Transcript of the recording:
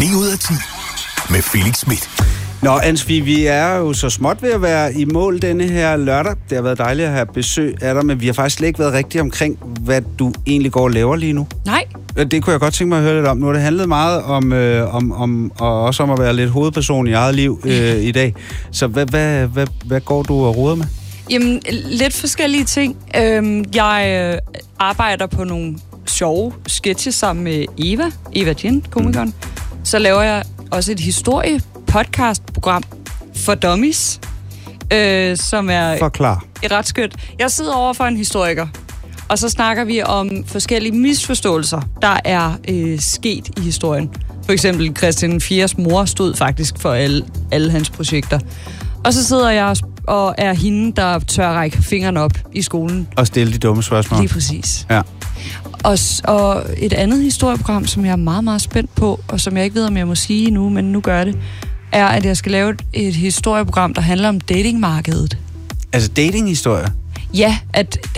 ud af 10 med Felix Smith. Nå, Ansvi, vi er jo så småt ved at være i mål denne her lørdag. Det har været dejligt at have besøg af dig, men vi har faktisk slet ikke været rigtig omkring, hvad du egentlig går og laver lige nu. Nej. Det kunne jeg godt tænke mig at høre lidt om. Nu har det handlet meget om og også om at være lidt hovedperson i eget liv i dag. Så hvad går du og roder med? Jamen, lidt forskellige ting. Jeg arbejder på nogle sjove sketches sammen med Eva Jen, komikeren. Så laver jeg også et historie-podcast-program for dummies, som er Forklar. ret skønt. Jeg sidder over for en historiker, og så snakker vi om forskellige misforståelser, der er sket i historien. For eksempel Christian IV's mor stod faktisk for alle hans projekter. Og så sidder jeg og er hende, der tør række fingrene op i skolen. Og stille de dumme spørgsmål. Lige præcis. Ja. Og et andet historieprogram, som jeg er meget, meget spændt på, og som jeg ikke ved, om jeg må sige nu, men nu gør jeg det, er, at jeg skal lave et historieprogram, der handler om datingmarkedet. Altså datinghistorie? Ja, at